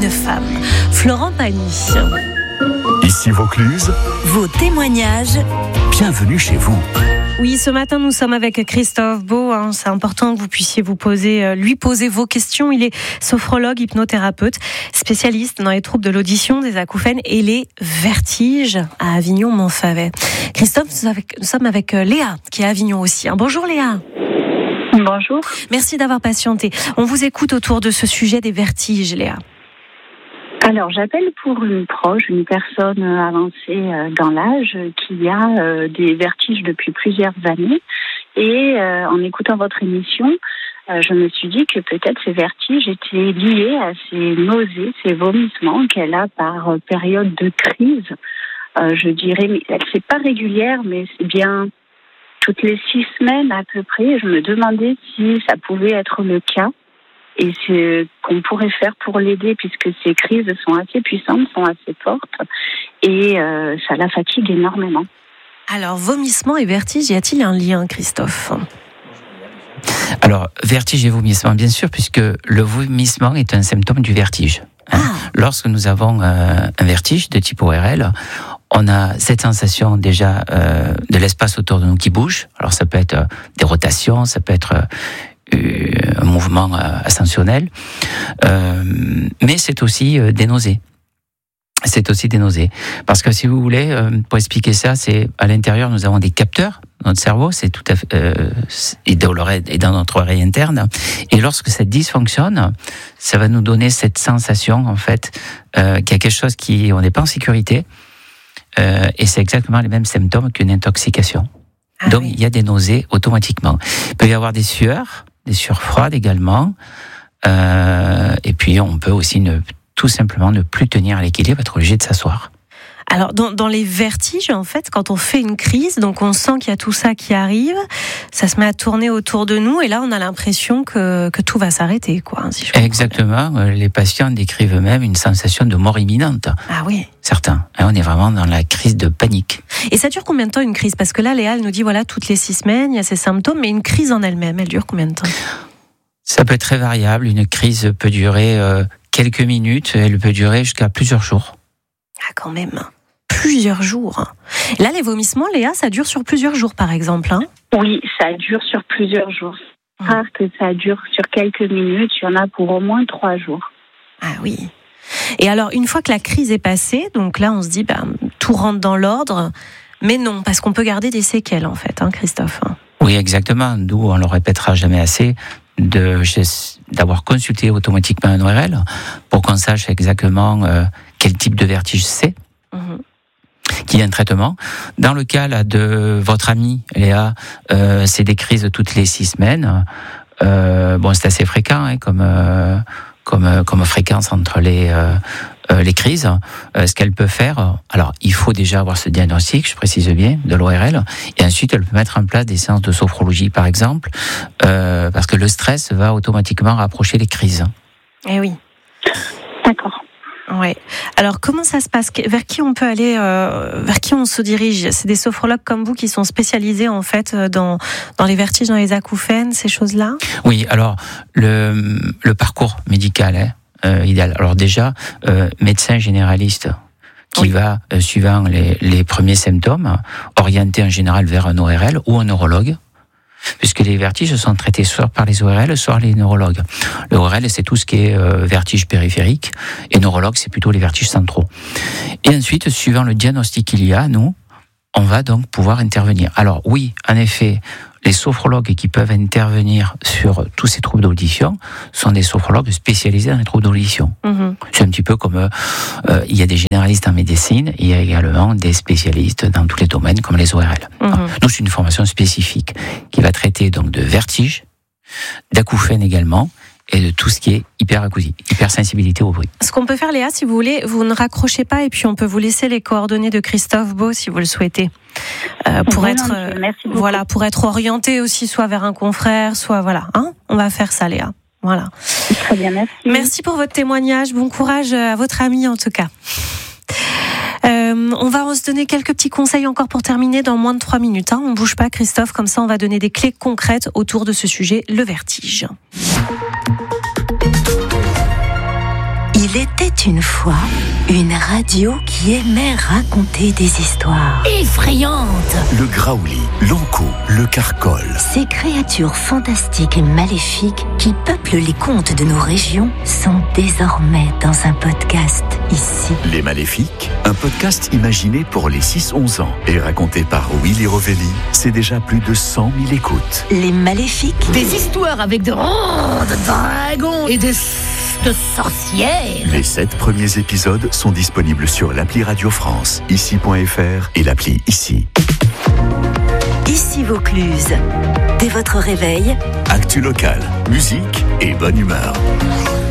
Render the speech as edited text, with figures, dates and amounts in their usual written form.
une femme. Florent Pagny. Ici Vaucluse, vos témoignages. Bienvenue chez vous. Oui, ce matin, nous sommes avec Christophe Beau. C'est important que vous puissiez lui poser vos questions. Il est sophrologue, hypnothérapeute, spécialiste dans les troubles de l'audition, des acouphènes et les vertiges à Avignon-Montfavet. Christophe, nous sommes avec Léa, qui est à Avignon aussi. Bonjour Léa. Bonjour. Merci d'avoir patienté. On vous écoute autour de ce sujet des vertiges, Léa. Alors, j'appelle pour une proche, une personne avancée dans l'âge qui a des vertiges depuis plusieurs années. Et en écoutant votre émission, je me suis dit que peut-être ces vertiges étaient liés à ces nausées, ces vomissements qu'elle a par période de crise. Je dirais, mais c'est pas régulière, mais c'est bien toutes les 6 semaines à peu près. Je me demandais si ça pouvait être le cas. Et c'est qu'on pourrait faire pour l'aider, puisque ces crises sont assez puissantes, sont assez fortes, et ça la fatigue énormément. Alors, vomissement et vertige, y a-t-il un lien, Christophe ? Alors, vertige et vomissement, bien sûr, puisque le vomissement est un symptôme du vertige. Lorsque nous avons un vertige de type ORL, on a cette sensation déjà de l'espace autour de nous qui bouge. Alors, ça peut être des rotations, ça peut être un mouvement ascensionnel, mais c'est aussi des nausées. C'est aussi des nausées. Parce que si vous voulez, pour expliquer ça, c'est à l'intérieur, nous avons des capteurs. Notre cerveau, c'est tout à fait, et dans notre oreille interne. Et lorsque ça dysfonctionne, ça va nous donner cette sensation, en fait, qu'il y a quelque chose on n'est pas en sécurité. Et c'est exactement les mêmes symptômes qu'une intoxication. Donc, oui. Il y a des nausées automatiquement. Il peut y avoir des sueurs froides également. Et puis, on peut aussi tout simplement ne plus tenir à l'équilibre, être obligé de s'asseoir. Alors, dans les vertiges, en fait, quand on fait une crise, donc on sent qu'il y a tout ça qui arrive, ça se met à tourner autour de nous, et là, on a l'impression que tout va s'arrêter, quoi. Si je Exactement. Les patients décrivent même une sensation de mort imminente. Ah oui. Certains. On est vraiment dans la crise de panique. Et ça dure combien de temps, une crise ? Parce que là, Léa, elle nous dit, voilà, toutes les 6 semaines, il y a ces symptômes, mais une crise en elle-même, elle dure combien de temps ? Ça peut être très variable. Une crise peut durer quelques minutes, elle peut durer jusqu'à plusieurs jours. Ah, quand même. Plusieurs jours. Là, les vomissements, Léa, ça dure sur plusieurs jours, par exemple. Oui, ça dure sur plusieurs jours. C'est rare que ça dure sur quelques minutes. Il y en a pour au moins 3 jours. Ah oui. Et alors, une fois que la crise est passée, donc là, on se dit, tout rentre dans l'ordre. Mais non, parce qu'on peut garder des séquelles, en fait, Christophe. Oui, exactement. D'où on le répétera jamais assez, d'avoir consulté automatiquement un ORL pour qu'on sache exactement quel type de vertige c'est. Qu'il y a un traitement. Dans le cas là, de votre amie Léa, c'est des crises toutes les 6 semaines. C'est assez fréquent comme fréquence entre les crises. Ce qu'elle peut faire, alors il faut déjà avoir ce diagnostic, je précise bien, de l'ORL, et ensuite elle peut mettre en place des séances de sophrologie par exemple, parce que le stress va automatiquement rapprocher les crises. Eh oui. D'accord. Ouais. Alors, comment ça se passe ? Vers qui on peut aller ? Vers qui on se dirige ? C'est des sophrologues comme vous qui sont spécialisés en fait dans les vertiges, dans les acouphènes, ces choses-là ? Oui. Alors, le parcours médical idéal. Alors déjà, médecin généraliste qui va, suivant les premiers symptômes, orienter en général vers un ORL ou un neurologue. Puisque les vertiges sont traités soit par les ORL, soit les neurologues. Le ORL, c'est tout ce qui est vertige périphérique, et neurologue, c'est plutôt les vertiges centraux. Et ensuite, suivant le diagnostic qu'il y a, nous, on va donc pouvoir intervenir. Alors oui, en effet, les sophrologues qui peuvent intervenir sur tous ces troubles d'audition sont des sophrologues spécialisés dans les troubles d'audition. C'est un petit peu comme il y a des généralistes en médecine, il y a également des spécialistes dans tous les domaines comme les ORL. Nous, c'est une formation spécifique qui va traiter donc de vertige, d'acouphènes également, et de tout ce qui est hyperacousie, hypersensibilité au bruit. Ce qu'on peut faire, Léa, si vous voulez, vous ne raccrochez pas et puis on peut vous laisser les coordonnées de Christophe Beau si vous le souhaitez. Pour être orienté aussi soit vers un confrère, soit voilà. On va faire ça, Léa. Voilà. Très bien, merci. Merci pour votre témoignage. Bon courage à votre amie en tout cas. On va se donner quelques petits conseils encore pour terminer dans moins de 3 minutes. On ne bouge pas, Christophe, comme ça on va donner des clés concrètes autour de ce sujet, le vertige. Il était était une fois une radio qui aimait raconter des histoires effrayantes. Le Graouli, l'Ankou, le Carcol. Ces créatures fantastiques et maléfiques qui peuplent les contes de nos régions sont désormais dans un podcast ici. Les Maléfiques, un podcast imaginé pour les 6-11 ans et raconté par Willy Rovelli. C'est déjà plus de 100 000 écoutes. Les Maléfiques. Des histoires avec de dragons et de sorcières. Les 7 premiers épisodes sont disponibles sur l'appli Radio France, ici.fr et l'appli Ici. Ici Vaucluse. Dès votre réveil, Actu local, musique et bonne humeur.